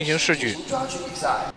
进行试举。 抓举比赛